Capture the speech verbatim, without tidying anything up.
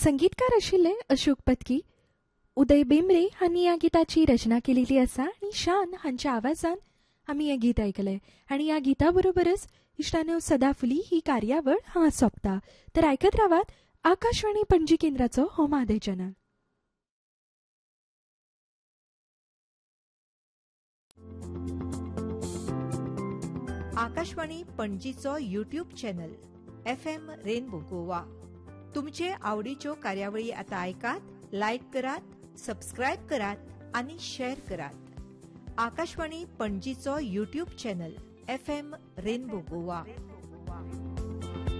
संगीतकार आशिल्ले अशोक पत्की. उदय बेंब्रे हांणी ह्या गिताची रचना केलेली आसा आनी शान हांच्या आवाजान आमी हें गीत आयकलें. आनी ह्या गिता बरोबरच इश्टानो सदाफुली ही कार्यावळ हांगा सोंपता. तर आयकत रावात आकाशवाणी पणजी केंद्राचो हो मादय channel. Akashvani पणजीचो YouTube channel F M rainbow Goa. तुमचे आवडीच्यो कार्यावळी आता ऐकात, लाईक करात, सबस्क्राईब करात आणि शेअर करात. Akashvani पणजीचो YouTube channel F M rainbow Goa.